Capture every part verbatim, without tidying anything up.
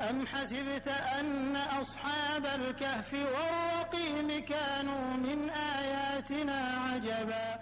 أم حسبت أن أصحاب الكهف والرقيم كانوا من آياتنا عجبا.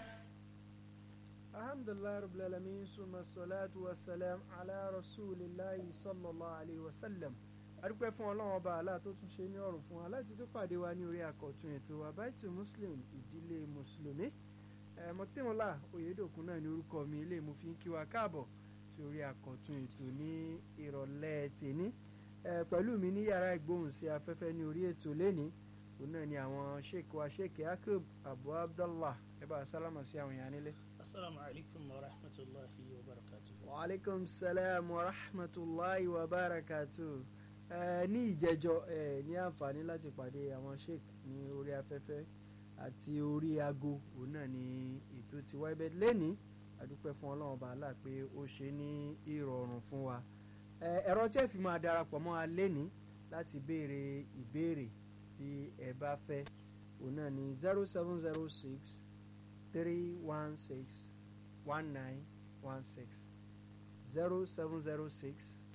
الحمد لله رب العالمين ثم الصلاة والسلام على رسول الله صلى الله عليه وسلم. adúpẹ́ fún ọlọ́run ọba àlá tó tún ṣe ní ọ̀rùn fún wa láti tún pàdé wa ní orí àkọ́tún ètò wa Baitul Muslim ìdílé mùsùlùmí. Mọ̀tẹ́mọ́lá Oyèdòkun náà ní orúkọ mi, ilé mo fi ń kí wa káàbọ̀ sí orí àkọ́tún ètò ní ìrọ̀lẹ́ tèní. Pẹ̀lú mi ní yàrá ìgbóhùn sí afẹ́fẹ́ ní orí ètò lẹ́ni òun náà ni àwọn sheik wa Sheikh Yakub Abu Abdallah. Ẹ bá sálámà sí àwọn èèyàn nílé. Assalamu alaikum wa rahmatullahi wa barakatuh. Wa alaikum salam wa rahmatullahi wa barakatuh. Ní ìjẹjọ́ ní àǹfààní láti pàdé àwọn sheik ní orí afẹ́fẹ́ àti orí aago òun náà ni ètò ti wáyé bẹ́ẹ̀ lẹ́ni. Adúpẹ́ fún ọlọ́run ọba àlá pé ó ṣe ní ìrọ̀rùn fún wa. Ẹ̀rọ tí ẹ fi máa darapọ̀ mọ́ wa lẹ́ni láti béèrè ìbéèrè tí ẹ bá fẹ́ òun náà ni zero seven zero six three one six one nine one six zero seven zero six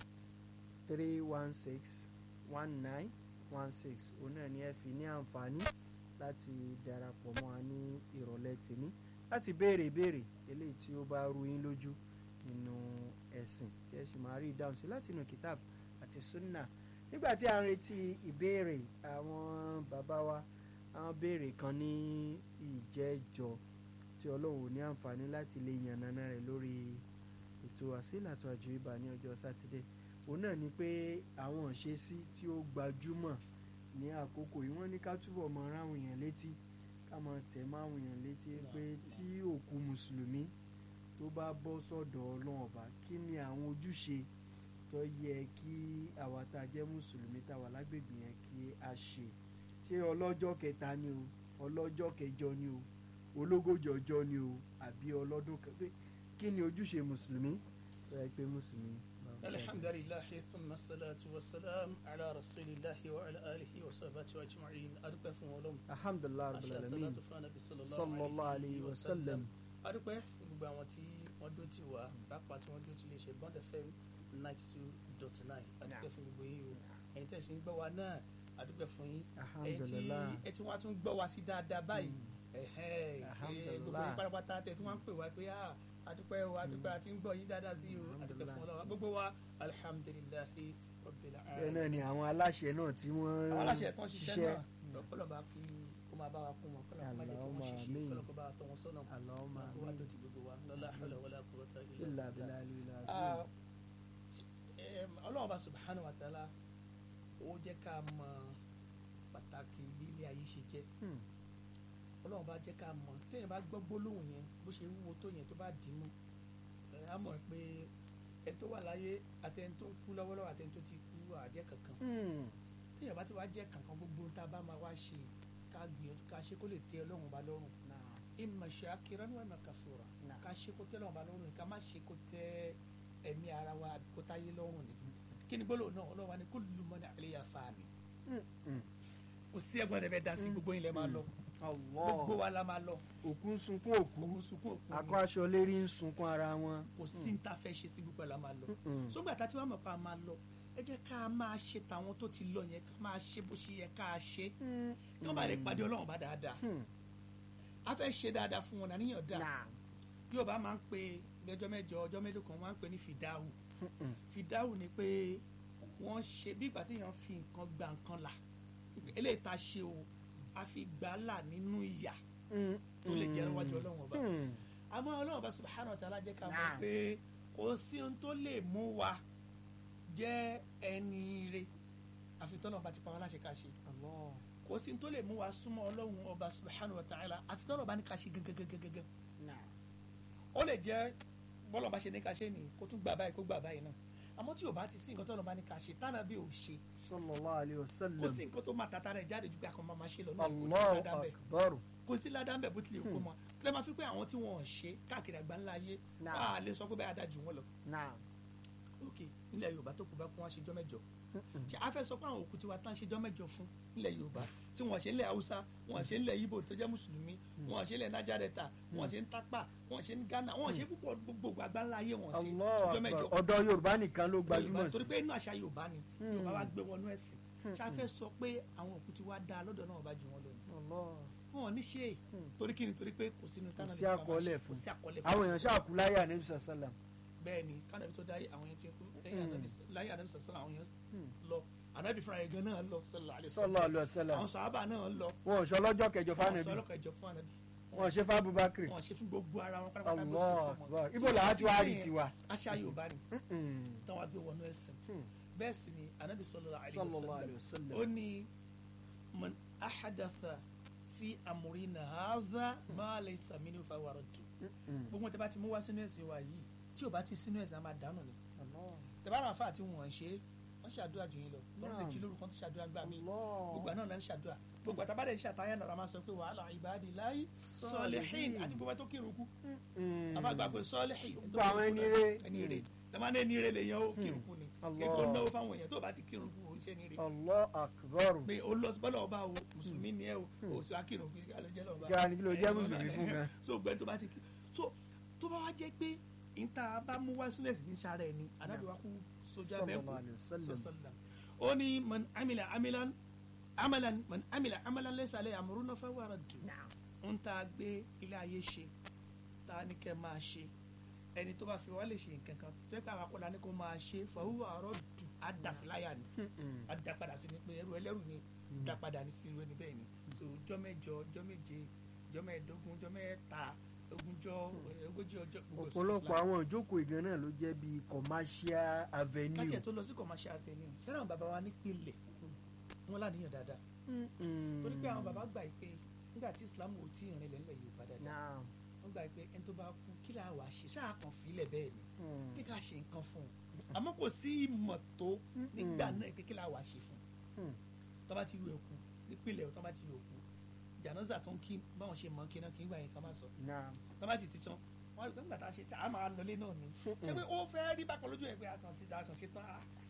three one six one nine one six òun náà ni ẹ fi ní àǹfààní láti darapọ̀ mọ́ wa ní ìrọ̀lẹ́ tèmi láti béèrè ìbéèrè eléyìí tí ó bá rú yín lójú nínú ẹ̀sìn tí ẹ sì máa rí ìdáhùn sí láti inú kitab àti sunna. Nígbà tí a ń retí ìbéèrè àwọn bàbá wa àwọn béèrè kan ní ìjẹ́jọ́ tí ọlọ́run ò ní àǹfààní láti lè yànnàná rẹ̀ lórí ètò Àsílàtú Àjíbà ní ọjọ́ sátidé. Òun náà ni pé àwọn ìṣesí tí ó gbajúmọ̀ ní àkókò yìí wọ́n ní ká túbọ̀ mọ ráwọn èèyàn létí ká mọ tẹ̀ máwọn èèyàn létí pé tí òkú mùsùlùmí tó bá bọ́ sọ́dọ̀ ọlọ́run ọba kí ni àwọn ojúṣe tó yẹ kí àwa tá a jẹ́ mùsùlùmí tá a wà lágbègbè yẹn kí a ṣe. Ṣé ọlọ́jọ́ kẹta ni o, ọlọ́jọ́ kẹjọ ni o, ológójì ọjọ́ ni o, àbí ọlọ́dún kan? Pé kí ni ojúṣe mùsùlùmí tó yẹ pé mùsùlùmí. Alhamdulillahi thumma salatu wa salam ala rasulillahi wa ala alihi wa sahbihi ajma'in. Adúpẹ́ fún Ọlọ́run. Alhamdulillah rabbil alamin sallallahu alayhi wa sallam. Adúpẹ́ fún gbogbo àwọn tí wọ́n dó tì wá pápá tí wọ́n dó tì lè ṣe Bond F M ninety two dot nine. Adúpẹ́ fún gbogbo yín o. Ẹ̀yin tẹ́ ṣe ń gbọ́ wa náà adúpẹ́ fún yín. Alhamdulillah. Ẹ tí wọ́n tún gbọ́ wa sí dáadáa báyìí. Gbogbo yín pátápátá tẹ́ tí wọ́n ń pè wá pé adúpẹ́ o adúpẹ́ àti ń gbọ́ yín dáadáa sí o. Adúpẹ́ fún Ọlọ́run gbogbo wa alhamdulillahi rabbil alamin. Bẹ́ẹ̀ náà ni àwọn aláṣẹ náà tí wọ́n àwọn aláṣẹ tó ń ṣiṣẹ́ náà lọ́pọ̀lọpọ̀ bá kí kó máa bá wa kún wọn kọ́lọ́ kó má jẹ́ kí wọ́n ṣiṣẹ́ kọ́lọ́ kó bá tọ́ wọn sọ́nà kó wá tó ti gbogbo wa la hawla wala quwwata illa billah. Ọlọ́run bá subhanahu wa ta'ala ó jẹ́ ká mọ pàtàkì bí ilé ayé ṣe jẹ́. Ọlọ́run bá jẹ́ ká mọ̀ téèyàn bá gbọ́ gbólóhùn yẹn bó ṣe wúwo tó yẹn tó bá dì í mú á mọ̀ pé ẹni tó wà láyé àtẹni tó kú lọ́wọ́lọ́wọ́ àtẹni tó ti kú àjẹ́ kankan. Téèyàn bá ti wá jẹ́ kankan gbogbo tá a bá máa wá ṣe ká gbìyànjú ká ṣe kó lè tẹ́ Ọlọ́run bá lọ́rùn. Imma shakiran wa imma kafura. Ká ṣe kó tẹ́ Ọlọ́run bá lọ́rùn ká má ṣe kó tẹ́ ẹ̀mí ara wa àbí kó táyé lọ́rùn ni. Kí ni gbólóhùn náà Ọlọ́run wa ni kullu man alayha fan. Kò sí ẹ̀gbọ́n rẹ̀ fẹ́ dá sí gbogbo ilẹ̀ máa lọ. Gbogbo wa la máa lọ. Òkú ń sunkún òkú, òkú ń sunkún òkú, akọ aṣọ lérí ń sunkún ara wọn. Kò sí ní ta fẹ́ ṣe sí gbogbo la máa lọ. Sógbà tá a ti wá mọ̀ pé a máa lọ ẹ jẹ́ ká máa ṣe tàwọn tó ti lọ yẹn ká máa ṣe bó ṣe yẹ ká ṣe kí wọ́n bá lè pàdé Ọlọ́run bá dáadáa. A fẹ́ ṣe dáadáa fún wọn nàníyàn dáa. Yorùbá máa ń pe ọjọ́ mẹ́jọ ọjọ́ mẹ́jọ kan wọ́n máa ń pe ní fìdáhù. Fìdáhù ni pé wọ́n ṣe bí ìgbà tí èèyàn fi nǹkan gba nǹkan là eléyìí tá a ṣe o a fi gbà á là nínú ìyà tó lè jẹ́ níwájú Ọlọ́run ọba. Àmọ́ Ọlọ́run ọba subhanahu wa ta'ala jẹ́ ká mọ̀ pé kò sí ohun tó lè mú wa jẹ́ ẹni ire àfi tọ́lọ́run bá ti pa wá láṣẹ ká ṣe. Kò sí ohun tó lè mú wa súnmọ́ Ọlọ́run ọba subhanahu wa ta'ala àfi tọ́lọ́run bá ní ká ṣe gẹ́gẹ́gẹ́gẹ́. Ó lè jẹ́ bọ́lọ̀ bá ṣe ní ká ṣe ní kó tún gbà báyìí kó gbà báyìí náà. Àmọ́ tí ò bá ti sí nǹkan tọ́lọ́run bá ní ká ṣe tánà bí ò ṣe. Sallallahu alayhi wa sallam. Kò sí nǹkan tó máa tata rẹ̀ jáde ju pé àkànmọ́ máa ṣe lọ náà. Allahu akbar. Kò sí ládàá ń bẹ̀ bó tilẹ̀ kó mọ́. Tilẹ̀ máa fi pé àwọn tí wọ́n ṣe káàkiri àgbáńlá ayé wà á lè sọ pé báyà dájú wọn lọ. Ok nílẹ̀ Yorùbá tó kù bá kún wá ṣe jọ́ mẹ́jọ ṣe a fẹ́ sọ pé àwọn òkú tiwa tán ṣe jọ́ mẹ́jọ fún nílẹ̀ Yorùbá tí wọ́n ṣe nílẹ̀ Haúsá wọ́n ṣe nílẹ̀ Ìgbò tó jẹ́ mùsùlùmí wọ́n ṣe nílẹ̀ Niger Delta wọ́n ṣe ní Tápà wọ́n ṣe ní Ghana wọ́n ṣe púpọ̀ gbogbo àgbáńlá ayé wọ́n ṣe jọ́ mẹ́jọ. ọ̀dọ̀ Yorùbá nìkan ló gbajúmọ̀ sí. torí pé inú àṣà Yorùbá ni Yorùbá wa gbé wọnú ẹ̀sìn ṣe a fẹ́ sọ pé àwọn òkú tiwa dáa lọ́dọ̀ náà bá ju wọn lọ wọn ní ṣe torí kí ni torí pé kò sínú tánà nípa máa ṣe kò sí àkọọ́lẹ̀ fún àwọn èèyàn ṣáàkú láyé ànábì sàlám. bẹ́ẹ̀ ni kánàbí tó dáyé àwọn yẹn ti kú láyé ànábì sàlám àwọn yẹn lọ ànábì fúnra yẹn gan náà lọ sallallahu alaihi wasallam àwọn sàhábà náà lọ. wọn ò sọ lọ́jọ́ kẹjọ fún ànábì wọn ò ṣe fún Abubakar wọn ò ṣe fún gbogbo ara wọn pátápátá. ibo làá ti wá rí tiwa. àṣà Yorùbá ni táwọn agbé wọnú ẹ̀sìn bẹ́ẹ̀ sì ni ànábì sallallahu alaihi wasallam ó ní man ahadatha fi amurina haza ma laysa minhu fa huwa raddu. gbogbo tẹ́ bá ti mú wá sínú ẹ̀sìn wa yìí tí ò bá ti sínú ẹ̀sìn a máa dànù ni. tẹ́ bá ràn fà tí wọ́n ṣe wọ́n ṣàdúrà jù yín lọ lọ́rùn lè jí lórúkọ tó ṣàdúrà gbà mí gbogbo àná náà ń ṣàdúrà gbogbo àtàbádẹ́ ṣàtàyà náà máa sọ pé wàhálà ibadi láyé salihin àti gbogbo tó kírun kú àbágbà pé salihin gbogbo àwọn ẹni rẹ tẹ́lẹ̀ ní ẹni rẹ lè yan ó kírun kú ni kékeré náwó fáwọn èèyàn tó bá ti kírun kú ó ṣe ní rẹ. Allah akbar. pé o lọ bọ́lá ọba o mùsùlùmí ni ẹ o o sì wá kírun kú kí alẹ́ jẹ́ lọ́ba. gani kí ló jẹ́ mùsùlùmí fún gan. so gbẹ tó bá ti kí so tó bá wá jẹ́ pé ìta bá mú wá sílẹ̀ sí ní sáré ni adájọ́ wa kú sójà bẹ́ẹ̀ kú ó ní man amila amilan amalan man amila amalan laysa alayhi amruna fa huwa raddu. ń ta gbé ilé ayé ṣe ta ni kẹ́ máa ṣe ẹni tó bá fi wá lè ṣe nǹkan kan tó yẹ pé àwọn akọ́lá ni kò máa ṣe fa huwa raddu á dà sí láyà ni á dà padà sí ni pé ẹrù ẹlẹ́rù ni dà padà ní sí irú ẹni bẹ́ẹ̀ ni so jọ́ mẹ́jọ jọ́ méje jọ́ mẹ́ẹ̀ẹ́dógún jọ́ mẹ́ẹ̀ẹ́ta ogúnjọ́ ogójì ọjọ́. ọ̀pọ̀lọpọ̀ àwọn ìjókòó ìgan náà ló jẹ́ bíi commercial avenue. káṣíẹ̀ tó lọ sí commercial avenue ṣẹ́ra àwọn bàbá wa nípìnlẹ̀ wọn láníyàn dáadáa torí pé àwọn bàbá gbà pé nígbà tí Islam ò tí ì rìn lẹ́lẹ̀ Yorùbá dáadáa wọ́n gbà pé ẹni tó bá kú kí là wàá ṣe ṣáà kàn fílẹ̀ bẹ́ẹ̀ ni kí ká ṣe nǹkan fún un àmọ́ kò sí ìmọ̀ tó nígbà náà pé kí là wàá ṣe fún un tó bá ti ru èkú nípìnlẹ̀ tó bá ti ru èkú jànáza tó ń kí báwọn ṣe mọ kí náà kí n gbà yẹn ká má sọ tó bá sì ti tán wọn gbẹ nígbà tá a ṣe tá a máa lọlé náà ni ṣé pé ó fẹ́ rí bákan lójú ẹ̀ pé àkànṣe tá a kàn ṣe tán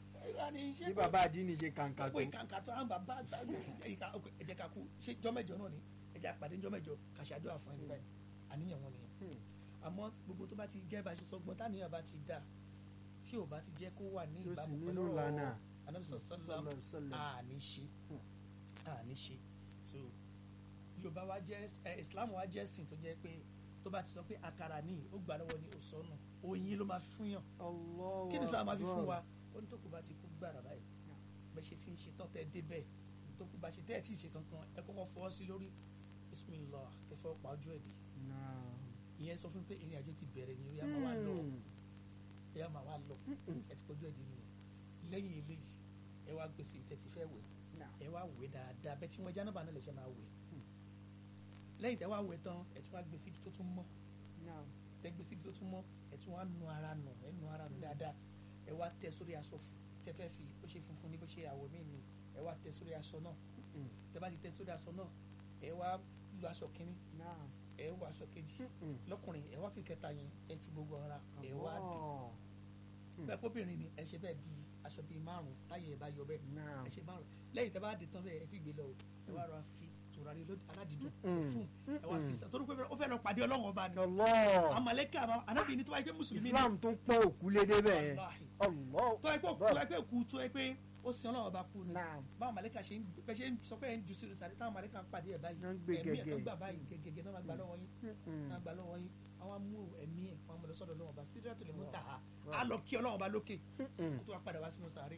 bí bàbá àdínì ṣe kàǹkà tó pé kàǹkà tó àwọn bàbá àgbà ẹ̀jẹ̀ ká kú ṣé jọ́mẹ́jọ náà ni ẹ̀jẹ̀ àpàdé jọ́mẹ́jọ kà ṣàdúrà fún ẹni báyìí àníyàn wọn nìyẹn àmọ́ gbogbo tó bá ti gẹ́ bá ṣe sọgbọ́n táníyàn bá ti dà tí ò bá ti jẹ́ kó wà ní ìbámu pẹ̀lú ọ̀rọ̀ Ànábì sallallahu alaihi wasallam àní ṣe àní ṣe so Yorùbá wa jẹ́ Islam wa jẹ́ sìn tó jẹ́ pé tó bá ti sọ pé àkàrà ní ó gbà lọ́wọ́ ní òsọ́nù oyin ló máa fi fún yàn kí ni Islam máa fi fún wa ó ní tó kù bá ti kú gbàrà báyìí bẹ́ẹ̀ ṣe ti ń ṣe tán tẹ́ dé bẹ́ẹ̀ tó kù bá ṣe tẹ́ ẹ̀ tí ì ṣe kankan ẹ kọ́kọ́ fọwọ́ sí lórí bismillah kẹfọ́ pa ojú ẹ̀ dì ìyẹn sọ fún pé ìrìn àjò ti bẹ̀rẹ̀ ni ó yá máa wá lọ ó yá máa wá lọ ẹ ti kọjú ẹ̀ dì nìyẹn lẹ́yìn eléyìí ẹ wá gbèsè ìtẹ̀tí fẹ́ wẹ̀ ẹ wá wẹ̀ dáadáa bẹ́ẹ̀ tí wọ́n jánábà náà lè ṣe máa wẹ̀ lẹ́yìn tẹ́ wá wẹ̀ tán ẹ tún wá gbé síbi tó tún mọ́ tẹ́ gbé síbi tó tún mọ́ ẹ tún wá nu ara nù ẹ nu ara nù dáadáa ẹ wá tẹ́ sórí aṣọ tẹ́ fẹ́ fi bó ṣe funfun ní bó ṣe àwọ̀ mí ni ẹ wá tẹ́ sórí aṣọ náà tẹ́ bá ti tẹ́ sórí aṣọ náà ẹ wá lu aṣọ kínní ẹ wọ aṣọ kejì lọ́kùnrin ẹ wá fi kẹta yẹn ẹ ti gbogbo ara ẹ wá dé bẹ́ẹ̀ kóbìnrin ni ẹ ṣe bẹ́ẹ̀ bíi aṣọ bíi márùn táyé ẹ bá yọ bẹ́ẹ̀ ẹ ṣe márùn lẹ́yìn tẹ́ bá dé tán bẹ́ẹ̀ ẹ ti gbé lọ ẹ wá rọ àfi tùràrí aládìdùn fún ẹ wá fi sàn torí pé ó fẹ́ lọ pàdé Ọlọ́run ọba ni amaleka anábì ní tó wáyé pé mùsùlùmí Islam tó ń pọ̀ òkú lédè bẹ́ẹ̀ tó wáyé pé òkú tó wáyé pé òkú tó wáyé pé ó sin Ọlọ́run ọba kú ni báwọn amaleka ṣe ń bẹ́ ṣe ń sọ pé ẹ̀ ń ju sí ìrìnsàdé táwọn amaleka ń pàdé ẹ̀ báyìí ẹ̀mí ẹ̀ tó gbà báyìí gẹ́gẹ́ náà gbà lọ́wọ́ yín náà gbà lọ́wọ́ yín àwọn amú ẹ̀mí ẹ̀ fún amọ̀lẹ́ sọ́dọ̀ Ọlọ́run ọba Sidratul Muntaha á lọ kí Ọlọ́run ọba lókè kó tó wá padà wá sínú sàárè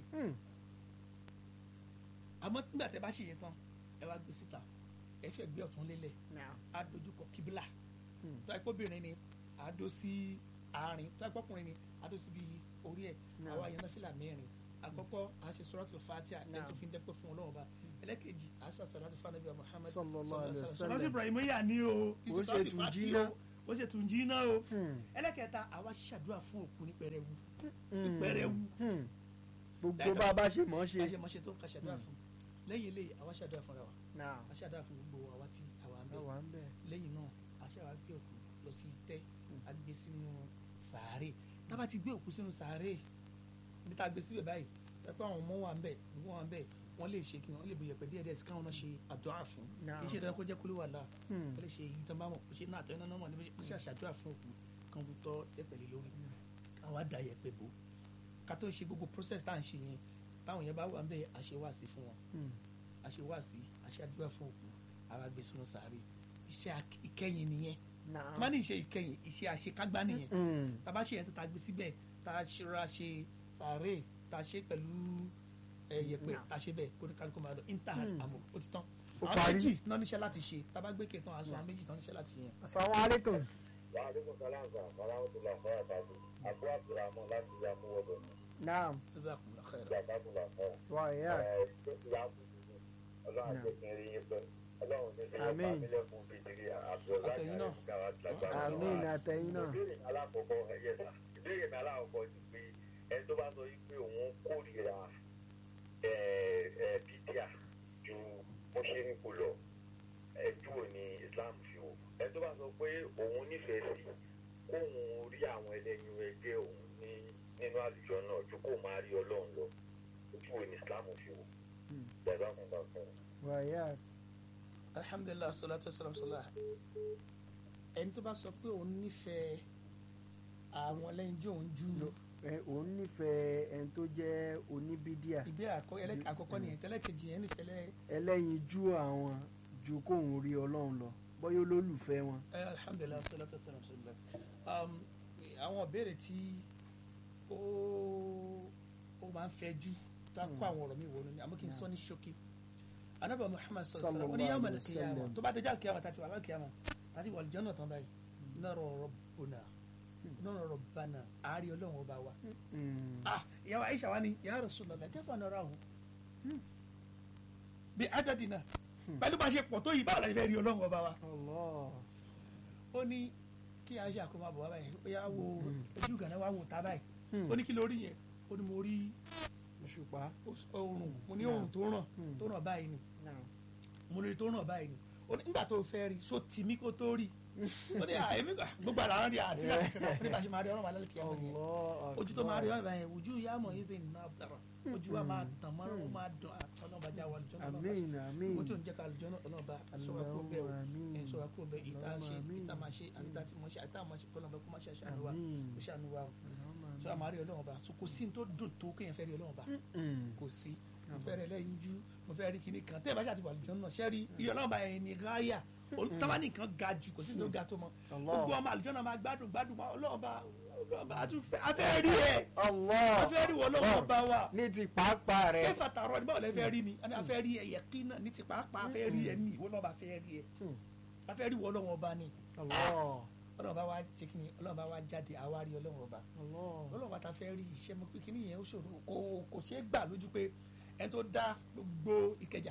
àmọ́ nígbà tẹ́ bá ṣe yẹn tán ẹ wá gbé síta ẹ fẹ́ gbé ọ̀tún lélẹ̀ á dojúkọ kíbílà tó ẹ kóbìnrin ni á dó sí àárín tó ẹ kọkùnrin ni á dó síbi orí ẹ àwa yẹn náà fìlà mẹ́rin àkọ́kọ́ a ṣe Suratul Fatiha ẹ tó fi ń dẹ́pẹ́ fún Ọlọ́run ọba ẹlẹ́kejì a ṣe salatu fún Ànábì Muhammad sallallahu alaihi wasallam Suratul Ibrahimiyya ní o ó ṣe tùnjínà ó ṣe tùnjínà o ẹlẹ́kẹta àwa ṣàdúrà fún òkú ní pẹrẹwu ní pẹrẹwu gbogbo bá a bá ṣe mọ̀ ṣe bá a ṣe mọ̀ ṣe tó ká ṣàdúrà fún lẹ́yìn eléyìí àwa ṣàdúrà fúnra wa a ṣàdúrà fún gbogbo àwa tí àwa ń bẹ lẹ́yìn náà a ṣàwá gbé òkú lọ sí itẹ́ a gbé sínú sàárè tá bá ti gbé òkú sínú sàárè bí tá a gbé síbẹ̀ báyìí ẹ pé àwọn ọmọ wa ń bẹ̀ ìwọ́n wa ń bẹ̀ wọ́n lè ṣe kí wọ́n lè bu yẹ̀pẹ̀ díẹ̀ díẹ̀ sí káwọn náà ṣe àdúrà fún kì í ṣe dandan kó jẹ́ kólé wà láà wọ́n lè ṣe èyí tán bá mọ̀ kó ṣe náà àtọ́ iná náà mọ̀ níbi kó ṣe àṣàdúrà fún òkú kan kó tọ́ yẹ̀pẹ̀ lé lórí àwọn àdá yẹ̀pẹ̀ bò ká tó ṣe gbogbo process tá à ń ṣe yẹn táwọn yẹn bá wà ń bẹ̀ àṣewàsí fún wọn àṣewàsí àṣàdúrà fún òkú àwa gbé sínú sàárè iṣẹ́ ìkẹyìn nìyẹn tó bá ní iṣẹ́ ìkẹyìn iṣẹ́ àṣekágbá nìyẹn tá a bá ṣe yẹn tó ta gbé síbẹ̀ tá a ṣera ṣe sàárè tá a ṣe pẹ̀lú yẹ̀pẹ̀ tá a ṣe bẹ́ẹ̀ kó ní kálukú máa lọ inter àmọ́ ó ti tán àwọn méjì náà níṣẹ́ láti ṣe tá a bá gbé kẹtàn aṣọ àwọn méjì náà níṣẹ́ láti ṣe yẹn. Assalamu alaikum. Wa alaikum salam wa rahmatullahi wa barakatuh. Abu Abdurrahman láti ya mú wọ́dọ̀ mi. Naam. Jazakumullahu khairan. Jazakumullahu khairan. Wà á yá. Ọlọ́run àti ìpín rí yín pẹ́. Ọlọ́run ní ilé ìpàmílẹ̀ fún bìtìrì Abdullahi Àríkàwá. Àmín àtẹ̀yìn náà. Ìbéèrè alákọ̀ọ́kọ́ ẹ̀yẹ sà. Ìbéèrè mi alákọ̀ọ́kọ́ ti pé ẹni tó bá sọ yí pé òun kórìíra bídíà ju bó ṣe ń kó lọ ẹjú ò ní Islam fi wò. Ẹni tó bá sọ pé òun nífẹ̀ẹ́ sí kóun rí àwọn ẹlẹ́yin ẹgbẹ́ òun ní nínú àlùjọ náà ju kó máa rí Ọlọ́run lọ ojú ò ní Islam fi wò. Bẹ́ẹ̀ mo bá fẹ́. Wà á yá. Alhamdulillah salatu wasalam salah ẹni tó bá sọ pé òun nífẹ̀ẹ́ àwọn ẹlẹ́yin jù òun jù òun nífẹ̀ẹ́ ẹni tó jẹ́ oníbídíà. ìbéèrè àkọ́kọ́ nìyẹn tẹ́lẹ̀ kejì yẹn nífẹ̀ẹ́ ẹlẹ́yin jú àwọn ju kóun rí Ọlọ́run lọ bóyá olólùfẹ́ wọn. alhamdulilayi salatu wasalam salam àwọn ìbéèrè tí ó ó máa ń fẹ́ jù tá a kó àwọn ọ̀rọ̀ mi wọnú ni àmọ́ kí n sọ ní ṣókí anabi Muhammad sallallahu alaihi wa sallam ó ní yawmal qiyamah tó bá dé jáde kíyàmá tàti wà lálẹ́ kíyàmá tàti wà lìjọ́ náà tán báyìí nara rabbuna nara rabbana àárí Ọlọ́run ọba wa ah ìyàwó Aisha wa ni ya Rasulullah kayfa narahu bí adadina pẹ̀lú bá ṣe pọ̀ tó yìí báwo la fẹ́ rí Ọlọ́run ọba wa. ó ní kí Aisha kó máa bọ̀ wá báyìí ó yà wo ojú gànà wa wò tá báyìí ó ní kí ló rí yẹn ó ní mo rí òṣùpá oòrùn mo ní oòrùn tó ràn tó ràn báyìí ni mo ní tó ràn báyìí ni ó ní nígbà tó fẹ́ rí so tì mí kó tó rí ó ní àyèmí gbogbo àlàrán rí àti láti sẹ́kọ̀ ó ní bá ṣe máa rí ọ̀rọ̀ màálẹ́ kí á mọ̀ nìyẹn ojú tó máa rí ọ̀rọ̀ báyìí ojú yà mọ̀ yìí dé nínú àbúdàrà ojú wa máa tàn mọ́ ó máa dùn ọlọ́ba já wa lùjọ́ náà lọ́ba ojú ò ní jẹ́ ká lùjọ́ náà ọlọ́ba sọ̀rọ̀ kúrò bẹ́ẹ̀ o sọ̀rọ̀ kúrò bẹ́ẹ̀ ìta ṣe ìta máa ṣe àyíká tí mo ṣe àyíká máa ṣe kọ́nà bẹ́ẹ̀ kó má ṣe àṣàánú wa kó ṣàánú wa sọ àmọ́ àrí Ọlọ́run ọba so kò sí ní tó dùn tó kéèyàn fẹ́ rí Ọlọ́run ọba kò sí mo fẹ́ rẹ lẹ́yìn jú mo fẹ́ rí kinní kan tẹ́ ẹ bá ṣàtìwà lùjọ́ náà ṣẹ́ rí iye Ọlọ́run ọba yẹn ní gáyà táwa nìkan ga jù kò sí ní tó ga tó mọ́ gbogbo ọmọ àlùjọ́ náà máa gbádùn gbádùn Ọlọ́run ọba afẹ́ rí ẹ afẹ́ rí wọ Ọlọ́run ọba wa ní ti pàápàá rẹ kẹfà tààrọ ní báwo lẹ fẹ́ rí mi afẹ́ rí ẹ yẹ kí náà ní ti pàápàá afẹ́ rí ẹ ní ìwọ náà bá fẹ́ rí ẹ afẹ́ rí wọ Ọlọ́run ọba ni Ọlọ́run bá wa jẹ́ kí ni Ọlọ́run bá wa jáde àwa rí Ọlọ́run ọba Ọlọ́run ọba ta fẹ́ rí iṣẹ́ mọ́ pé kí ni yẹn ó ṣòro kò kò ṣeé gbà lójú pé ẹni tó dá gbogbo Ìkẹjà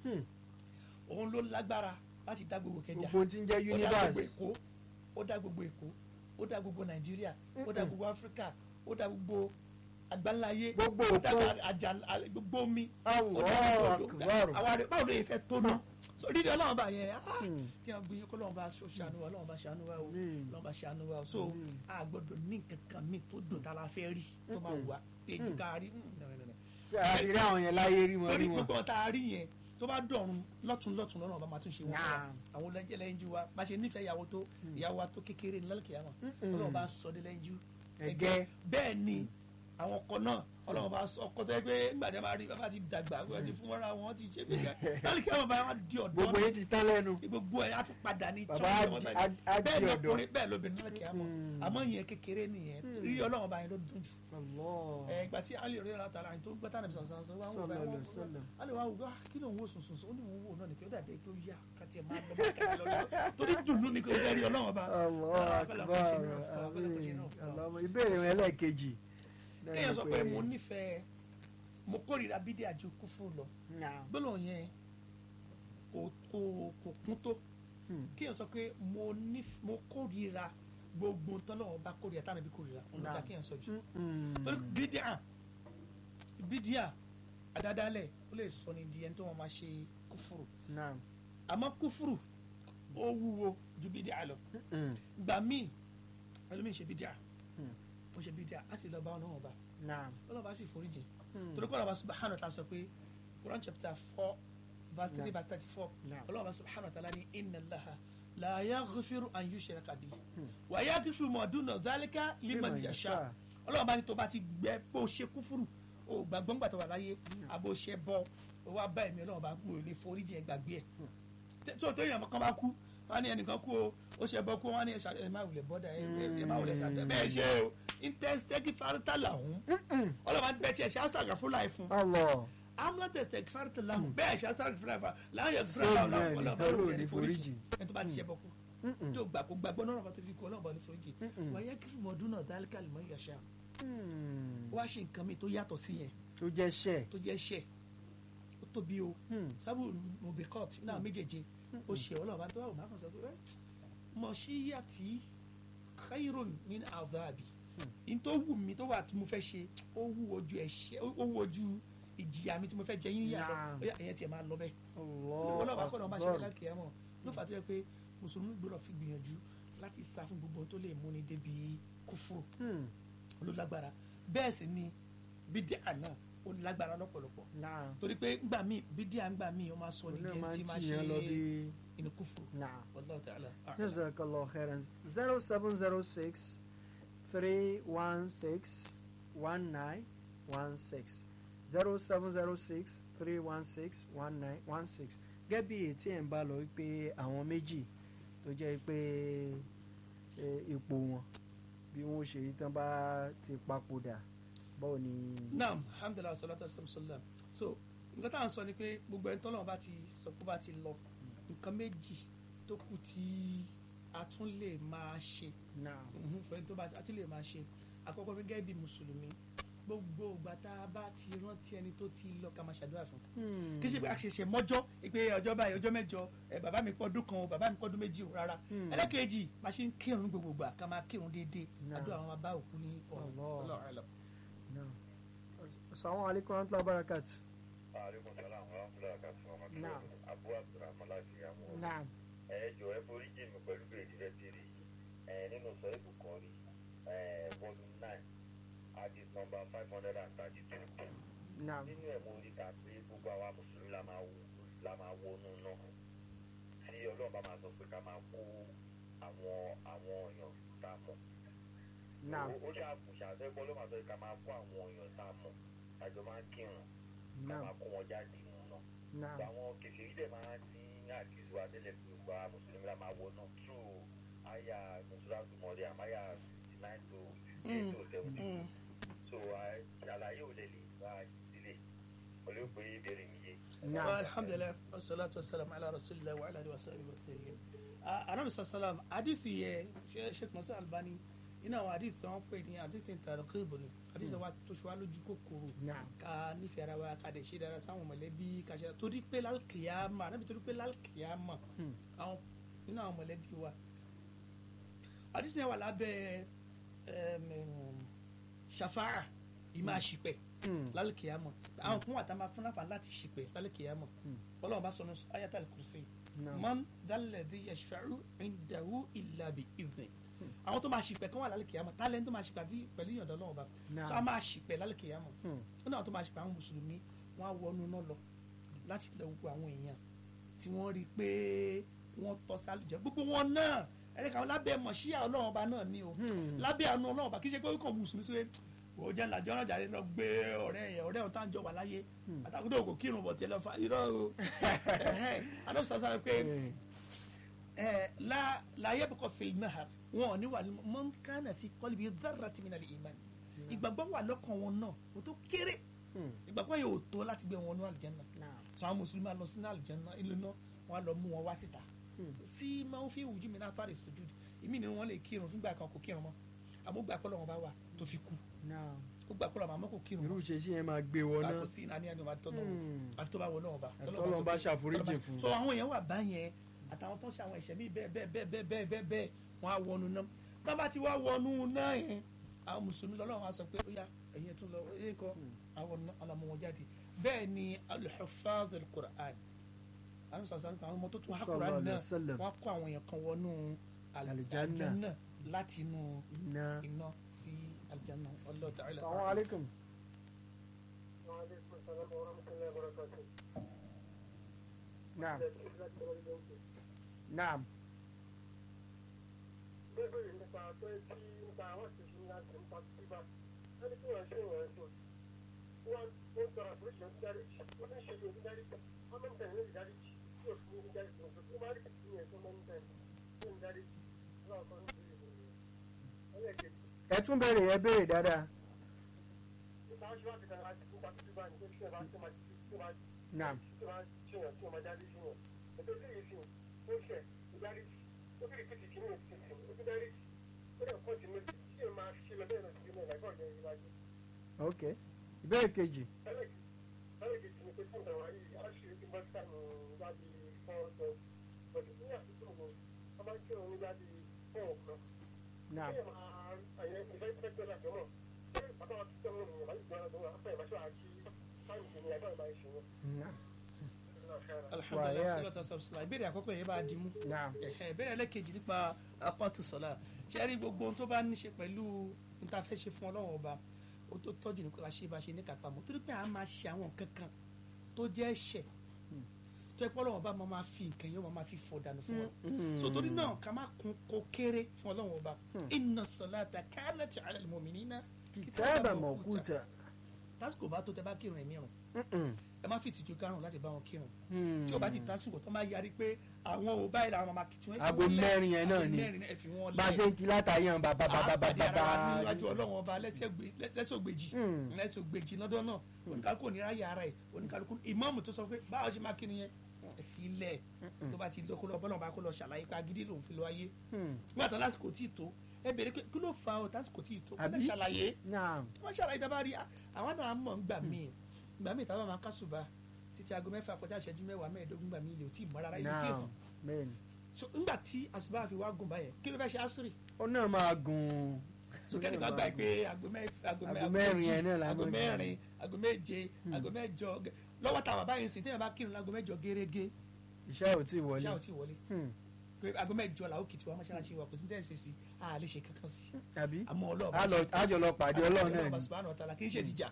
òun ló lágbára láti dá gbogbo Ìkẹjà gbogbo tí ń jẹ́ universe ó dá gbogbo Èkó ó dá gbogbo Nàìjíríà ó dá gbogbo Áfíríkà ó dá gbogbo àgbáńláyé gbogbo ó dá àjà gbogbo mi ó dá gbogbo àwa rẹ báwo ló yẹ fẹ́ tó ná dídí Ọlọ́run bá yẹn kí wọ́n gbìyànjú kó Ọlọ́run bá ṣàánú wa Ọlọ́run bá ṣàánú wa o Ọlọ́run bá ṣàánú wa o so a gbọ́dọ̀ ní nǹkan kan mi tó dùn tá a la fẹ́ rí tó máa wà pé ju ká rí àrírí àwọn yẹn láyé rí wọn rí wọn lórí gbogbo tá a rí yẹn tó bá dọ̀run lọ́tún lọ́tún lọ́nà ọba máa tún ṣe wọn àwọn lẹ́yìn ju wa bá ṣe nífẹ̀ẹ́ ìyàwó tó ìyàwó wa tó kékeré ní lálẹ́ kìyàmá Ọlọ́run bá sọ dé lẹ́yìn ju ẹgẹ́ bẹ́ẹ̀ ni àwọn ọkọ náà Ọlọ́run bá sọ ọkọ tó yẹ pé gbàdé máa rí bàbá ti dàgbà wọ́n ti fún mọ́ra wọn ti ṣe bí ká lálẹ́ kìyàmá bá wọn di ọ̀dọ́ gbogbo yẹn ti tán lẹ́nu gbogbo ẹ̀ á ti padà ní bàbá á di bẹ́ẹ̀ ọ̀dọ́ lọkùnrin bẹ́ẹ̀ lóbìnrin lálẹ́ kìyàmá àmọ́ ìyẹn kékeré nìyẹn rí Ọlọ́run bá yẹn ló dùn jù ìgbà tí alẹ́ rẹ̀ ra tààrà tó gbẹ́tà nàbì sọ̀rọ̀ sọ̀rọ̀ wọn wò bá wọn alẹ́ wa wò kí ló ń wo sùnsùn sùn ó ní wọn wò náà ní kí ó dàbí pé ó yá kàtí ẹ̀ máa lọ bá kàtí lọ lọ torí dùnú ni kò fẹ́ rí Ọlọ́run bá. ìbéèrè rẹ lẹ́ẹ̀kejì. kéèyàn sọ pé mo nífẹ̀ẹ́ mo kórìíra bídíà ju kúfúrú lọ gbọ́dọ̀ yẹn kò kún tó kéèyàn sọ pé mo kórìíra gbogbo tọ́lọ́wọ́ bá kórìíra tánà bí kórìíra ọ̀nà ìdá kéèyàn sọ jù torí bídíà bídíà àdádálẹ̀ ó lè sọ ní di ẹni tó wọn máa ṣe kúfúrú àmọ́ kúfúrú ó wúwo ju bídíà lọ gbà míì ẹlòmíì ṣe bídíà ó ṣe bídíà á sì lọ bá ọ̀nà ọba ọlọ́run bá sì foríjì torí kọ́ ọlọ́run bá subhanahu wa ta'ala sọ pé Quran chapter four verse three verse thirty four ọlọ́run bá subhanahu wa ta'ala ní inna Allaha la yaghfiru an yushraka bihi wa yaghfiru ma duna dhalika liman yasha ọlọ́run bá ní tó bá ti gbẹ pé o ṣe kúfúrú o gbàgbọ́ ńgbà tó wà láyé àbò ṣe bọ́ o wá bá ẹ̀mí ọlọ́run bá mú o lè foríjì ẹ̀ gbàgbé ẹ̀ tó tó yàn kan bá kú wọn ní ẹnìkan kú o ó ṣe bọ́ kú wọn ní ẹ má wulẹ̀ bọ́dà ẹ má wulẹ̀ ṣàtẹ bẹ́ẹ̀ ṣe o intestec farita làwọn ọlọ́run bá bẹ́ẹ̀ tí ẹ ṣe àṣàgà fún láì fún amúlá tẹ̀sítẹ̀ farita làwọn bẹ́ẹ̀ ṣe àṣàgà fún láì fún láwọn yẹ fúnra làwọn ọlọ́run bá lóun ní foríjì ẹ tó bá ti ṣe bọ́ kú tó gbà kó gbàgbọ́ náà bá tó fi kú ọlọ́run bá ní foríjì wàyẹ kí fún ọdún náà dálíkà lè mọ ìyàṣà wá ṣe nǹkan mi tó yàtọ̀ sí yẹn tó jẹ́ ṣẹ́ tó jẹ́ ṣẹ́ ó tóbi o sábò mobicot náà méjèèjì ó ṣe ọlọ́run bá tó wà wò má kàn sọ pé mọ̀ sí yàtí khairun min adhabi n tó wù mí tó wà tí mo fẹ́ ṣe ó wù ojú ẹ̀ṣẹ̀ ó wù ojú ìjìyà mi tí mo fẹ́ jẹ yín yàtọ̀ ẹ̀yẹ tiẹ̀ máa lọ bẹ́ẹ̀ ọlọ́run bá kọ́nà ọba ṣe láti kìí ẹ̀mọ́ ló fà á tó yẹ pé mùsùlùmí gbọ́dọ̀ fi gbìyànjú láti sá fún gbogbo tó lè múni débi kúfúrú ló lágbára bẹ́ẹ̀ sì ni bídíà náà ó lágbára lọ́pọ̀lọpọ̀ torí pé ngbà míì bídíà ngbà míì ó máa sọ ní gẹ́ntì máa ṣe inú kúfúrú. Wallahu ta'ala. Jazakallahu khairan. zero seven zero six three one six one nine one six zero seven zero six three one six one nine one six gẹ́gẹ́ bí ètí ẹ̀ ń bá lọ pé àwọn méjì tó jẹ́ pé ipò wọn bí wọ́n ṣe rí tán bá ti papòdà báwo ni. naam alhamdulilayi salatu wasalam salam so nǹkan tá à ń sọ ni pé gbogbo ẹni tọ́lọ́run bá ti sọ pé bá ti lọ nǹkan méjì tó kù tí a tún lè máa ṣe fún ẹni tó bá a tún lè máa ṣe àkọ́kọ́ gẹ́gẹ́ bí mùsùlùmí gbogbo ìgbà tá a bá ti rántí ẹni tó ti lọ ká máa ṣàdúrà fún kì í ṣe pé a ṣẹ̀ṣẹ̀ mọ́jọ́ pé ọjọ́ báyìí ọjọ́ mẹ́jọ bàbá mi pọ́ ọdún kan o bàbá mi pọ́ ọdún méjì o rárá ẹlẹ́kẹ̀ẹ́jì máa ṣe ń kírun gbogbo ìgbà ká máa kírun déédéé àdúrà àwọn bá òkú ní ọ̀rọ̀. Assalamu alaikum wa rahmatullahi wa barakatuh. Alaikum salaam wa rahmatullahi wa barakatuh. Naam. Abu Abdurrahman láti àwọn. Naam. ẹ jọ ẹ forí jì mí pẹ̀lú bèrè tí fẹ́ ti rí ẹ nínú sọ èbù kan rí ẹ volume nine hadith number five hundred and thirty two. Naam. nínú ẹ̀ mo rí ká pé gbogbo àwa mùsùlùmí la máa wò la máa wọnú náà tí ọlọ́run bá máa sọ pé ká máa kó àwọn àwọn èèyàn tá a mọ̀. Naam. ó ṣàkùn ṣàtẹ́gbọ́n ló máa sọ pé ká máa kó àwọn èèyàn tá a mọ̀ àjọ máa ń kírun ká máa kó wọn jáde wọn náà. Naam. àwọn kèfèrí dẹ̀ máa ń ní àkíyèsí wa tẹ́lẹ̀ pé gbogbo àwọn mùsùlùmí la máa wọ náà through àyà mùsùlùmí mọ̀lẹ́ àmáyà sixty nine to sixty eight to seventy. so àlàyé ò lè lè bá sílé pẹ̀lú pé ìbéèrè mi yé. alhamdulilayi wasalaatu wasalaam ala rasulillah wa ala alihi wa sahbihi wa sallam. anabi sallam hadithi yẹ sheikh Nasir Albani iná àwọn àdìsí tí wọ́n pè ní àdìsí targhib ni àdìsí wa tó ṣe wá lójú kòkòrò ká nífẹ̀ẹ́ ara wa ká dẹ̀ ṣe dára sáwọn mọ̀lẹ́bí ká ṣe torí pé lálùkìyàmà níbi torí pé lálùkìyàmà àwọn nínú àwọn mọ̀lẹ́bí wa àdìsí yẹn wà lábẹ́ ṣàfáà ìmáa ṣìpẹ̀ lálùkìyàmà àwọn kan wà tá a máa fún láǹfààní láti ṣìpẹ̀ lálùkìyàmà Ọlọ́run bá sọ ní ayatul kursi man dhalladhi yashfa'u indahu illa bi idhnihi àwọn tó máa ṣìpẹ̀ kán wà lálẹ́ kìyàmọ̀ tálẹ́ńtì tó máa ṣìpẹ̀ àbí pẹ̀lú ìyọ̀dọ̀ Ọlọ́run bá tó a máa ṣìpẹ̀ lálẹ́ kìyàmọ̀ ó náà tó máa ṣìpẹ̀ àwọn mùsùlùmí wọn á wọnú náà lọ láti lọ gbogbo àwọn èèyàn tí wọ́n rí i pé wọ́n tọ́ sí àlùjẹ́ gbogbo wọn náà ẹ̀rẹ́ kan lábẹ́ mọ̀ṣíà Ọlọ́run bá náà ní o lábẹ́ àánú Ọlọ́run bá kì í ṣe pé ó kàn mùsùlùmí sóye ó jẹ́ ńlá jọ́nà jáde lọ gbé ọ̀rẹ́ yẹn ọ̀rẹ́ ọ̀tá ń jọ wà láyé àtàkùn òkò kírun bọ̀ tẹ́lẹ̀ fa irọ́ o adóso sáré pé la la yabqa fil nahar wọn ò ní wà ní man kana fi qalbi dharratin min al-iman ìgbàgbọ́ wà lọ́kàn wọn náà o tó kéré ìgbàgbọ́ yẹn ò tó láti gbé wọn ní àlùjánnà sọ àwọn mùsùlùmí lọ sí àlùjánnà ìlú náà wọn lọ mú wọn wá síta sí máa ń fi wùjú mi náà fàrí sujud ìmí ni wọn lè kírun fúngbà kan kò kírun mọ́ àmọ́ gbà pé Ọlọ́run bá wà tó fi kú ó gbà pé Ọlọ́run àmọ́ kò kírun irú ṣe sí yẹn máa gbé wọn náà kò sí ìnáni ẹni wàá tọ́nà àti tó bá wọ náà bá Ọlọ́run bá ṣàforíjì fún so àwọn èèyàn wà báyẹn àtàwọn tó ń ṣe àwọn ẹ̀ṣẹ̀ míì bẹ́ẹ̀ bẹ́ẹ̀ bẹ́ẹ̀ bẹ́ẹ̀ bẹ́ẹ̀ bẹ́ẹ̀ wọ́n á wọnú náà tó bá ti wá wọnú náà yẹn àwọn mùsùlùmí lọ́lọ́run á sọ pé ó yá ẹ̀yin tún lọ ẹ̀yin kọ́ àwọn ọlọmọ wọn jáde bẹ́ẹ̀ ni al-huffaz al-Qur'an àwọn sàṣàlù àwọn ọmọ tó tún wá Qur'an náà wọ́n kó àwọn èèyàn kan wọnú àlùjánnà láti inú iná sí aljanna Allahu ta'ala. Assalamu alaikum. Wa alaikum assalam wa rahmatullahi wa barakatuh. Naam. Naam. Bẹ́ẹ̀ ni nípa pé tí nípa àwọn ìṣẹ̀ṣẹ̀ ńlá ti ń pa síbá ẹni tí wọ́n ṣe ìwọ̀n ẹ̀sùn wọ́n ń tọrọ àforíṣẹ́ ń darí wọ́n ń ṣe ìwọ̀n darí wọ́n máa ń tẹ̀lé ní ìdarí tí yóò fún ní darí tó fún máa rí kìí ní ẹ̀sùn máa ń tẹ̀lé ní ìdarí láwọn kan ní ìlú ẹlẹ́gẹ̀ẹ́. Ẹ tún béèrè ẹ béèrè dáadáa. Nípa aṣọ àti kan láti fún pàtó síbá ní pé bá tó máa tó máa Naam. tó máa ṣèyàn tó máa darí sí wọn. Ètò ìdíyẹ sí ó ṣẹ̀ ìdarí ó kìrì kìtì kìíní ìsìn ó ti darí ó dẹ̀ pọ̀ sí méjì tí èèyàn máa ṣe lọ bẹ́ẹ̀ lọ sí ilé ẹ̀kọ́ ọ̀jẹ̀ ìwájú. Ok. Ìbéèrè kejì. ẹlẹ́gẹ̀ẹ́jì ni pé fún ìtàwá yìí á ṣe é ti bọ́ sánú láti fọ́ ọ̀sẹ̀ ọ̀dùn ní àtúntò wọn a máa ń kí òun ní láti fọ́ ọ̀kan. Naam. ṣé máa àyẹ̀ ìfẹ́ ìfẹ́ tó láti mọ̀ ṣé bàbá wa tún tẹ̀wọ̀n ènìyàn láti gbọ́ ọdún afẹ́ ìbáṣọ́ àti sáyẹ̀nsì ní ẹgbẹ́ ìbá ìṣòro. Naam. alhamdulilayi salatu wa salam ìbéèrè àkọ́kọ́ yẹn bá a dì mú. Naam. ìbéèrè ẹlẹ́kejì nípa apátu sọ̀la ṣe rí gbogbo ohun tó bá ní ṣe pẹ̀lú níta fẹ́ ṣe fún ọlọ́run ọba ó tó tọ́jú ní kó la ṣe bá ṣe ní kápá mọ́ torí pé a máa ṣe àwọn nǹkan kan tó jẹ́ ẹ̀ṣẹ̀ tó yẹ pé ọlọ́run ọba máa máa fi nǹkan yẹn wọ́n máa fi fọ̀ dànù fún wọn. so torí náà ká má kún kó kéré fún ọlọ́run ọba inna salata kanat ala al-mu'minina Kitaban mawquta. tásìkò bá tó tẹ bá kírun ẹ̀mí rùn ẹ má fi ìtìjú kárùn láti bá wọn kírun tí o bá ti tásìkò tó máa yarí pé àwọn ò báyìí làwọn máa kìtì wọn. Aago mẹ́rin yẹn náà ni bá a ṣe ń kí látàrí hàn bàbá bàbá bàbá bàbá. níwájú ọlọ́run ọba lẹ́sọ̀gbèjì lẹ́sọ̀gbèjì lọ́dọ̀ náà oníkálukú ní ráyà ara ẹ̀ oníkálukú ìmáàmù tó sọ pé báwo ṣe máa kí ni yẹn ẹ fi ilẹ̀ tó bá ti lọ kó lọ bọ́lọ̀ bá kó lọ ṣàlàyé pé agídí lòun fi lọ ayé nígbà tó lásìkò tí ì tó ẹ bèrè pé kí ló fa ọ tásìkò tí ì tó kó lè ṣàlàyé wọ́n ṣàlàyé tá a bá rí àwọn náà mọ̀ ń gbà míì gbà míì táwọn máa kásùbà títí aago mẹ́fà kọjá ìṣẹ́jú mẹ́wàá mẹ́ẹ̀ẹ́dógún gbà míì lè tí ì mọ́ rárá ilé tí ì hàn so nígbà tí àsùbà fi wá gùn báyẹn kí ló fẹ́ ṣe àṣírí. ó náà máa gùn. so kẹ́nìkan gbà pé aago mẹ́rin yẹn náà aago mẹ́rin aago méje aago mẹ́jọ lọ́wọ́ táwọn báyìí sìn téèyàn bá kírun láago mẹ́jọ gẹ́rẹ́gẹ́ iṣẹ́ ò tí ì wọlé iṣẹ́ ò tí ì wọlé pé aago mẹ́jọ làwọn kìtì wa mọ́ṣáláṣí wa kò sí tẹ́sí sí a lè ṣe kankan sí. àbí àmọ́ ọlọ́ọ̀bá àjọ lọ pàdé ọlọ́run náà ni subhanahu wa ta'ala kì í ṣe ìdíjà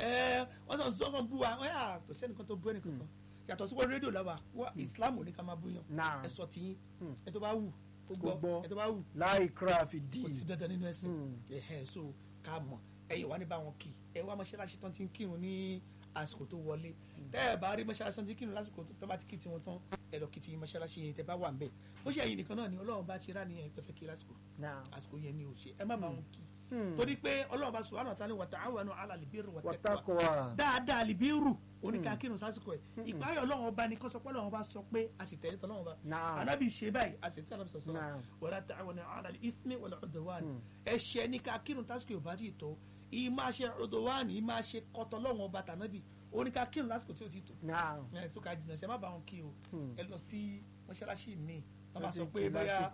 wọ́n sọ sọ́kàn bú wa wọ́n yà kò sẹ́nìkan tó bú ẹnìkan kan yàtọ̀ sí wọ́n rédíò làwà wọ́n Islam ò ní ká máa bú yàn ẹ sọ tiyín ẹ tó bá wù ó gbọ́ ẹ tó bá wù láì kíráàfì dì kò sí dandan nínú ẹ̀sìn ẹ̀hẹ́ so ká mọ̀ ẹ̀yìn wá ní bá wọn kì ẹ wá mọ́ṣáláṣí tán ti ń kírun ní àsìkò tó wọlé tẹ́ ẹ bá rí mọ́ṣáláṣí tán ti kírun lásìkò tó bá ti kí tiwọn tán ẹ lọ kí ti mọ́ṣáláṣí yẹn tẹ́ bá wà ń bẹ̀ bó ṣe ẹ̀yin nìkan náà ni Ọlọ́run bá ti rá ní ẹ̀ pẹ́fẹ́ kí lásìkò àsìkò yẹn ni ò ṣe ẹ má máa wọn kí torí pé Ọlọ́run bá subhanahu wa ta'ala wa ta'awanu 'ala al-birri wat-taqwa dáadáa al-birru oníkà kírun sásìkò ẹ̀ ìpáyọ̀ Ọlọ́run ọba ni kó sọ pé Ọlọ́run bá sọ pé a sì tẹ̀lé tọ́lọ́run ọba anábì ṣe báyìí a sì tẹ̀lé Ànábì sọ̀sọ̀ wala ta'awanu 'ala al-ithmi wal-'udwan ẹ̀ṣẹ̀ ní ká kírun tásìkò ìbá ti tó ìmáa ṣe udwan ìmáa ṣe kọ́tọ́ Ọlọ́run ọba tànábì oníkà kírun lásìkò tí ó ti tó ẹ̀ sọ́ka jìnnà ṣe má bá wọn kí o ẹ lọ sí mọ́ṣáláṣí mi wọ́n bá sọ pé bóyá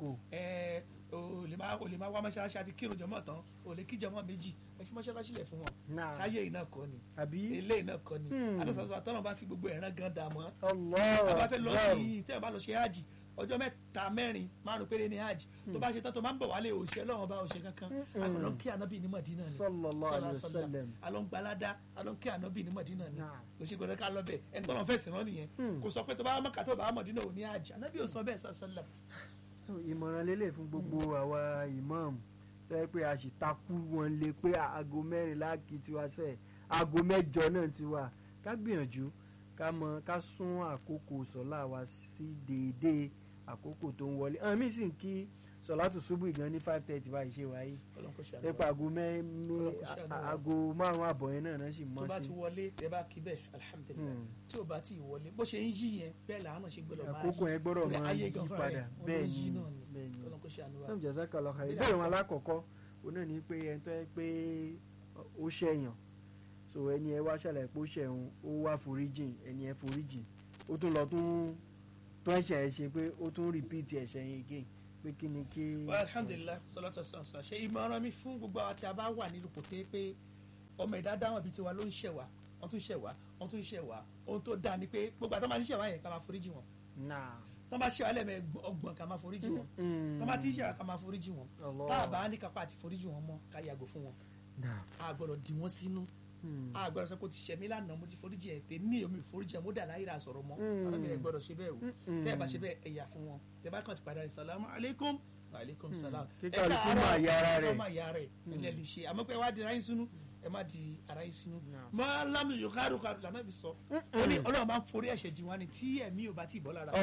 ẹ o lè máa o lè máa wá mọ́ṣáláṣí àti kírun jọmọ́ tán o lè kí jọmọ́ méjì ẹ fi mọ́ṣáláṣí lẹ̀ fún wọn ṣáyé iná kọ́ ni ilé iná kọ́ ni alọ́sọ̀tún àtọ́nà bá fi gbogbo ẹ̀ràn gan dà mọ́ àbá fẹ́ lọ sí tẹ́ ẹ bá lọ ṣe hajj ọjọ́ mẹ́ta mẹ́rin márùn péré ní hajj tó bá ṣe tán tó máa ń bọ̀ wálé òṣìṣẹ́ lọ́wọ́ bá òṣìṣẹ́ kankan àlọ́ kí ànábì ní Mádínà ni sallallahu alaihi wasallam àlọ́ ń gbalada àlọ́ kí ànábì ní Mádínà ni òṣìṣẹ́ gbọdọ̀ ká lọ bẹ̀ ẹni tó lọ́n fẹ̀sìn rán nìyẹn kò sọ pé tó bá Mákà tó bá Mádínà ò ní hajj ànábì ò sọ bẹ́ẹ̀ sọ́sọ́lá. ìmọ̀ràn lélẹ̀ fún gbogbo àwa imam tó yẹ pé a sì takú wọn lé pé aago mẹ́rìnlá kì í tiwa sẹ́ẹ̀ aago mẹ́jọ náà ti wà ká gbìyànjú ká mọ ká sún àkókò sọ́lá wa sí déédéé àkókò tó ń wọlé àwọn míì sì ń kí sọ̀látù ṣubú ìgan ní five thirty báyìí ṣe wáyé nípa aago mẹ́mí aago márùn-ún àbọ̀ yẹn náà náà sì mọ́ sí. tó bá ti wọlé ẹ bá kí bẹ́ẹ̀ alihamudulilayi tí o bá ti wọlé bó ṣe ń yí yẹn bẹ́ẹ̀ làwọn náà ṣe gbọ́dọ̀ máa yí àkókò yẹn gbọ́dọ̀ máa yí padà bẹ́ẹ̀ ni bẹ́ẹ̀ ni sọ́mu jẹ́sà kàlọ́ kàrí bẹ́ẹ̀ wọn alákọ̀ọ́kọ́ òun náà ní pé ẹni tó yẹ pé ó ṣẹ̀yàn so ẹni ẹ wá ṣàlàyé pé ó ṣẹ̀hún ó wá foríjìn ẹni ẹ foríjìn ó tún lọ tún tó ẹ̀ṣẹ̀ ẹ̀ ṣe pé ó tún rìpíìtì ẹ̀ṣẹ̀ yẹn again pé kí ni kí. alhamdulilayi sọlọtọ sọsọ ṣe ìmọ̀ràn mi fún gbogbo àwọn tí a bá wà nílùú kò tẹ́ pé ọmọ ẹ̀dá dáhùn ibi tiwa ló ń ṣẹ̀ wá wọ́n tún ṣẹ̀ wá wọ́n tún ṣẹ̀ wá ohun tó dáa ni pé gbogbo àtọ́ máa ń ṣẹ̀ wá yẹn ká máa foríjì wọn. tọ́ bá ṣẹ̀ wá lẹ́mẹ̀ ọgbọ̀n ká máa foríjì wọn tọ́ bá ti ṣẹ̀ wá ká máa foríjì wọn tá a bá ní kápá àti foríjì wọn mọ́ ká yàgò fún wọn. a gbọ́dọ̀ dì wọ́n sínú a gbọ́dọ̀ sọ pé o ti ṣẹ̀mí lánàá mo ti foríjì ẹ̀ tè ní omi ìforíjì ẹ̀ mo dà láyé ra sọ̀rọ̀ mọ́ arábìnrin gbọ́dọ̀ ṣe bẹ́ẹ̀ o tẹ́ ẹ bá ṣe bẹ́ẹ̀ ẹ̀yà fún wọn tẹ́ bá kàn ti padà rẹ̀ salamu aleykum aleykum salam kíkà ló kó máa yára rẹ̀ ẹ máa yára rẹ̀ ẹ lè ṣe àmọ́ pé wá di ara yín sínú ẹ má di ara yín sínú mọ́ lámì yòókàrò kàrò lànà bí sọ ó ní ọlọ́run máa ń forí ẹ̀ṣẹ̀ jì wá ni tí ẹ̀mí ò bá ti bọ́ lára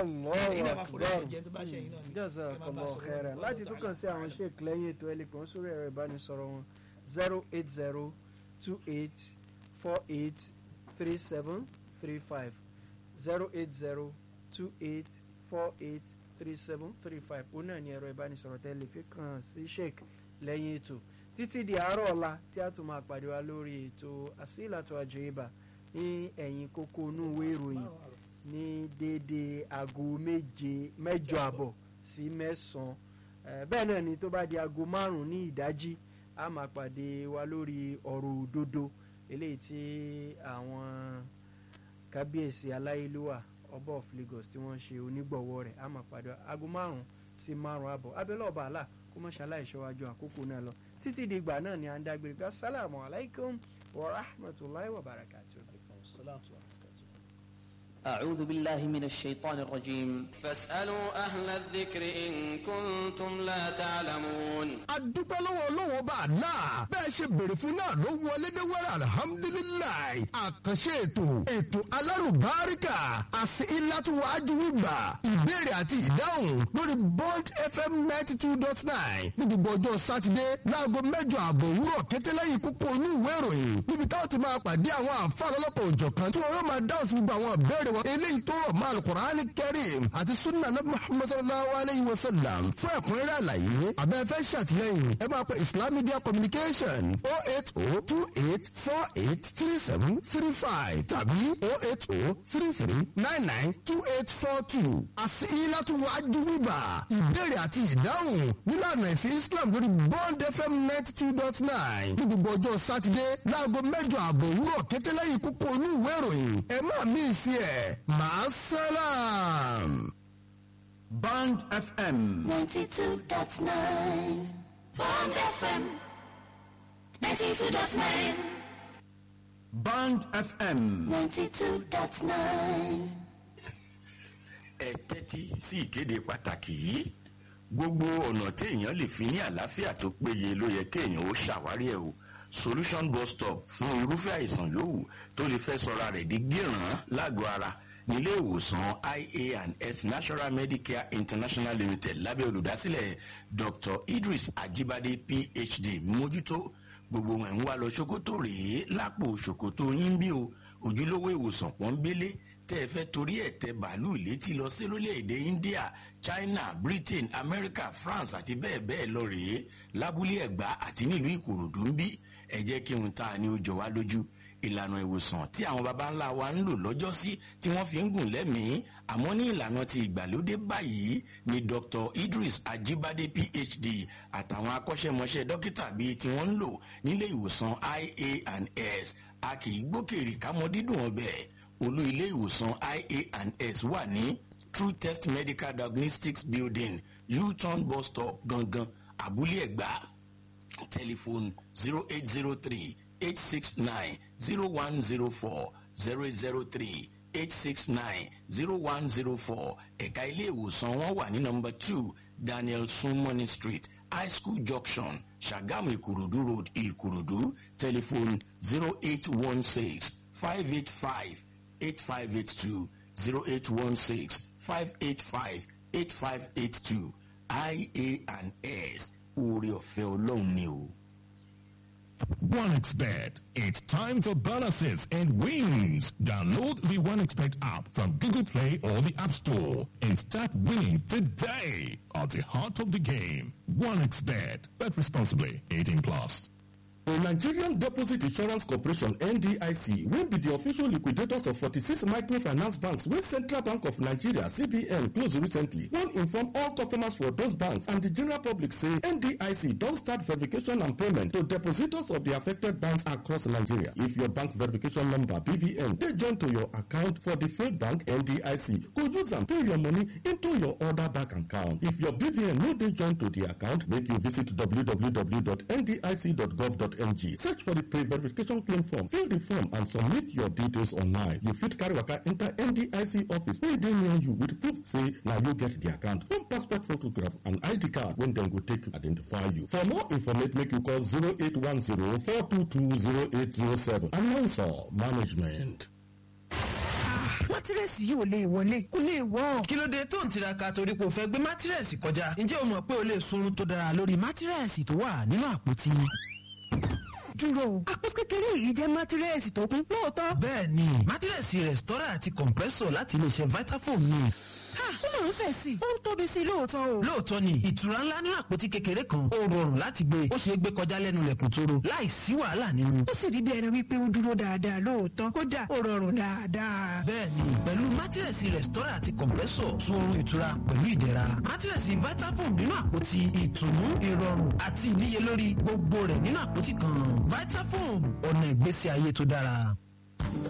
jazakallahu khairan láti tún kàn sí àwọn sheik lẹ́yìn ètò ẹlẹ́kùn sórí ẹ̀rọ ìbánisọ̀rọ̀ wọn zero eight zero two eight four eight three seven three five zero eight zero two eight four eight three seven three five ó náà ní ẹ̀rọ ìbánisọ̀rọ̀ tẹ́lẹ̀ fi kàn sí sheik lẹ́yìn ètò títí di àárọ̀ ọ̀la tí a tún máa pàdé wa lórí ètò Asilatu Ajiba ní ẹ̀yìn kókó inú ìwé ìròyìn ní déédéé aago méje mẹ́jọ àbọ̀ sí mẹ́sàn-án bẹ́ẹ̀ náà ni tó bá di aago márùn-ún ní ìdájí a máa pàdé wa lórí ọ̀rọ̀ òdodo eléyìí tí àwọn kábíyèsí aláyélúwà ọba of Lagos tí wọ́n ṣe onígbọ̀wọ́ rẹ̀ a máa pàdé wa aago márùn-ún sí márùn-ún àbọ̀ abẹ́lẹ́ ọba àlà kó mọ̀ ṣaláì ṣọwájú àkókò náà lọ títí di ìgbà náà ni à ń dágbére pé assalamu alaikum wa rahmatulahi wa barakatuh. أعوذ بالله من الشيطان الرجيم فاسألوا أهل الذكر إن كنتم لا تعلمون. adúpẹ́ lọ́wọ́ Ọlọ́hun Ọba Allah bẹ́ẹ̀ ṣe béèrè fún náà ló wọlé dé wẹ́rẹ́ alihamudulilayi àkànṣe ètò ètò alárùbáríkà Asilatu Ajiba ìbéèrè àti ìdáhùn lórí Bond F M ninety two dot nine ní gbogbo ọjọ́ sátidé láago mẹ́jọ àbọ̀ òwúrọ̀ kété lẹ́yìn kókó inú ìwé ìròyìn níbi táwọn ti máa pàdé àwọn àǹfààní ọlọ́pàá òjọ̀kan tí wọ́n yóò máa dáhùn sí gbogbo àwọn ìbéèrè eléyìí tó rọ̀ mọ́ Al-Qur'an Al-Karim àti sunna nabi Muhammad sallallahu alayhi wa sallam fún ẹ̀kúnrẹ́rẹ́ àlàyé abẹ́fẹ́ ṣàtìlẹ́yìn ẹ máa pe Islam Media Communication oh eight oh two eight four eight three seven three five tàbí oh eight oh three three nine nine two eight four two. Asilatu Ajiba ìbéèrè àti ìdáhùn nílànà ẹ̀sìn Islam lórí Bond F M ninety two dot nine ní gbogbo ọjọ́ sátidé láago mẹ́jọ àbọ̀ òwúrọ̀ kété lẹ́yìn kókó inú ìwé ìròyìn ẹ má mí sí ẹ̀. Maasalam. Bond F M ninety-two point nine. Bond F M ninety-two point nine. Bond F M ninety-two point nine. Ẹ tẹ́tí sí ìkéde pàtàkì yìí. Gbogbo ọ̀nà téèyàn lè fi ní àlàáfíà tó péye ló yẹ kéèyàn ó ṣàwárí ẹ̀ o. Solution bus stop fún irúfẹ́ àìsàn yòówù tó lè fẹ́ sọra rẹ̀ di gíràn lágọ̀ọ́ ara nílé ìwòsàn I A and S National Medicare International Limited lábẹ́ olùdásílẹ̀ Doctor Idris Ajibade P H D mójútó gbogbo wọn ń wá lọ ṣòkòtò rèé lápò ṣòkòtò yín bí o ojúlówó ìwòsàn pọ́nbélé tẹ́ ẹ fẹ́ torí ẹ̀ tẹ bàálù létí lọ sí orílẹ̀-èdè India, China, Britain, America, France àti bẹ́ẹ̀ bẹ́ẹ̀ lọ rèé lábúlé Ẹ̀gbá àti nílùú Ìkòròdú ń bí ẹ jẹ́ kí n ta ni ó jọ wá lójú ìlànà ìwòsàn tí àwọn baba ńlá wa ń lò lọ́jọ́ sí tí wọ́n fi ń gùn lẹ́mìí àmọ́ ní ìlànà ti ìgbàlódé báyìí ni Doctor Idris Ajibade P H D àtàwọn akọ́ṣẹ́mọṣẹ́ dókítà bíi tí wọ́n ń lò nílé ìwòsàn I A and S a kì í gbókèrè kámọ́ dídùn ọbẹ̀ olú ilé ìwòsàn I A and S wà ní True Test Medical Diagnostics Building U-turn bus stop gangan Abúlé Ẹ̀gbá telephone zero eight zero three eight six nine zero one zero four zero zero three eight six nine zero one zero four ẹ̀ka ilé ìwòsàn wọn wà ní number two Daniel Sumoni Street High School Junction Ṣàgámù Ìkòròdú Road Ìkòròdú telephone zero eight one six five eight five eight five eight two zero eight one six five eight five eight five eight two I A and S oore ọ̀fẹ́ Ọlọ́run ni o. OneXBet. It's time for bonuses and wins. Download the OneXBet app from Google Play or the App Store and start winning today at the heart of the game. OneXBet. Bet responsibly. eighteen plus. The Nigerian Deposit Insurance Corporation N D I C will be the official liquidators of forty-six microfinance banks wey Central Bank of Nigeria C B N close recently. One inform all customers for those banks and the general public say N D I C don start verification and payment to depositors of the affected banks across Nigeria. If your bank verification number B V N dey join to your account for the failed bank N D I C, go use am pay your money into your other bank account. If your B V N no dey join to the account, make you visit w w w dot n d i c dot gov dot n g. Search for the pre-verification claim form, fill the form and submit your details online. You fit carry waka enter N D I C office wey dey near you with proof say na you get the account, one passport photograph and I D card wey dem go take identify you. For more information, make you call zero eight one zero four two two zero eight zero seven. Announcer Management. mátírẹ́sì yìí ò lè wọlé kò lè wọ́. kí ló dé tó ń tiraka torí pé o fẹ́ gbé mátírẹ́sì kọjá? ǹjẹ́ o mọ̀ pé o lè sunrun tó dára lórí mátírẹ́sì tó wà nínú àpótí? dúró àpótí kékeré yìí jẹ́ mátírẹ́sì tó kún lóòótọ́. bẹ́ẹ̀ ni mátírẹ́sì rẹ̀stọ́rà àti compressor láti iléeṣẹ́ Vitafoam ni. ha ó máa ń fẹ̀ sí i ó ń tóbi sí i lóòótọ́ o. lóòótọ́ ni ìtura ńlá nínú àpótí kékeré kan ó rọrùn láti gbé ó ṣeé gbé kọjá lẹ́nu lẹ̀kùn tóró láì sí wàhálà nínú. ó sì rí bí ẹni wípé ó dúró dáadáa lóòótọ́ kódà ó rọrùn dáadáa. bẹ́ẹ̀ni pẹ̀lú mátírẹ̀sì rẹ̀stọ́rà àti compressor sun oorun ìtura pẹ̀lú ìdẹ̀ra. mátírẹ̀sì Vitafoam nínú àpótí ìtùnú ìrọ̀rùn àti ìníyelórí gbogbo rẹ̀ nínú àpótí kan. Vitafoam ọ̀nà ìgbésí ayé tó dára.